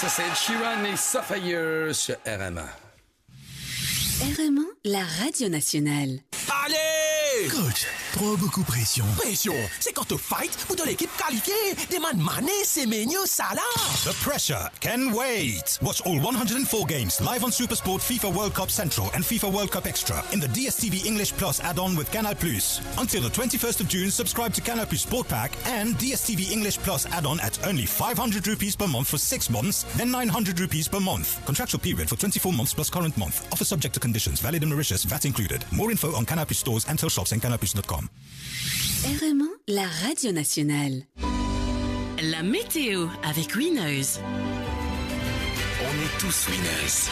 c'est Ed Sheeran et Sapphire sur RMA. RMA, la radio nationale. Allez! Coach, trop beaucoup pression. Pression, c'est quand tu fight pour de l'équipe qualifiée. Demande Mané, Semenyo, Salah. The pressure can wait. Watch all 104 games live on SuperSport FIFA World Cup Central and FIFA World Cup Extra in the DSTV English Plus add-on with Canal+. Until the 21st of June, subscribe to Canal+ Sport Pack and DSTV English Plus add-on at only 500 rupees per month for 6 months, then 900 rupees per month. Contractual period for 24 months plus current month. Offer subject to conditions. Valid in Mauritius. VAT included. More info on Canal+ stores and shops and canalplus.com. RMA, la radio nationale. La météo avec Winners. On est tous winners.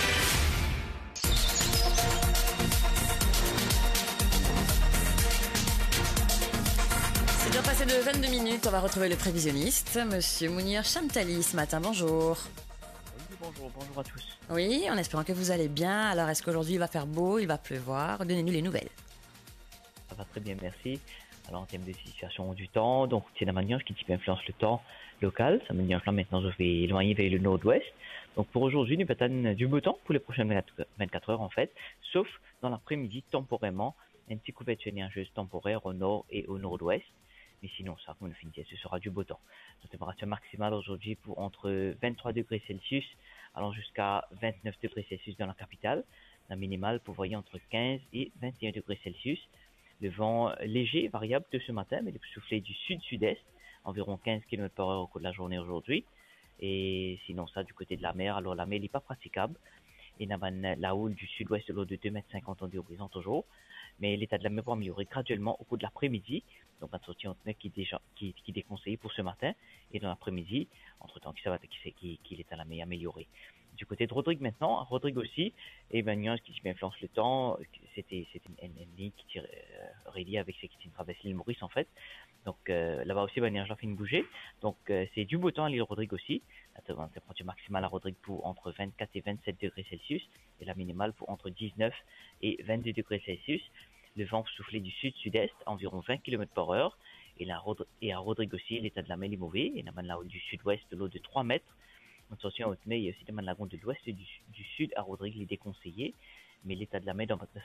C'est bien passé de 22 minutes, on va retrouver le prévisionniste, Monsieur Mounir Chamtali, ce matin, bonjour. Oui, bonjour à tous. Oui, en espérant que vous allez bien. Alors, est-ce qu'aujourd'hui il va faire beau, il va pleuvoir? Donnez-nous les nouvelles. Ça va très bien, merci. Alors en termes de situation du temps, donc c'est la manière qui influence le temps local. Ça manière là maintenant je vais éloigner vers le nord-ouest. Donc pour aujourd'hui, nous peut-être du beau temps pour les prochaines 24 heures en fait, sauf dans l'après-midi temporairement, une petite couverture nuageuse temporaire au nord et au nord-ouest. Mais sinon, ça, comme on finit, ce sera du beau temps. La température maximale aujourd'hui pour entre 23 degrés Celsius, allant jusqu'à 29 degrés Celsius dans la capitale. La minimale pour voyer entre 15 et 21 degrés Celsius. Le vent léger, variable de ce matin, mais il peut souffler du sud-sud-est, environ 15 km/h au cours de la journée aujourd'hui. Et sinon ça, du côté de la mer, alors la mer n'est pas praticable. Et la houle du sud-ouest de l'eau de 2,50 m en horizon toujours. Mais l'état de la mer va améliorer graduellement au cours de l'après-midi. Donc un sortie entre mer qui est déconseillé pour ce matin. Et dans l'après-midi, entre-temps, qui l'état de la mer amélioré. Du côté de Rodrigue maintenant, Rodrigue aussi, et ben nuage qui influence le temps, c'était une ligne qui tire reliée avec celle qui traverse l'île Maurice en fait. Donc là-bas aussi, ben nuage là fait une bouger. Donc c'est du beau temps à l'île Rodrigue aussi. La température maximale à Rodrigue pour entre 24 et 27 degrés Celsius et la minimale pour entre 19 et 22 degrés Celsius. Le vent soufflait du sud-sud-est, environ 20 km/h. Et à Rodrigue aussi, l'état de la mer est mauvais. Et la houle du sud-ouest de l'eau de 3 mètres. Attention à Haute-Mer, il y a aussi la lagune de l'ouest du sud à Rodrigue, il est déconseillé. Mais l'état de la mer dans